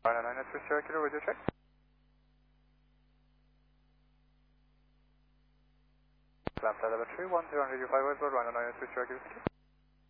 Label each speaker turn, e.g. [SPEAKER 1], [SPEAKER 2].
[SPEAKER 1] Rhino 9 Sierra Kilo, radio check. Lambda level 3, 10 radio 5 Westbound, Rhino 9 Sierra Kilo.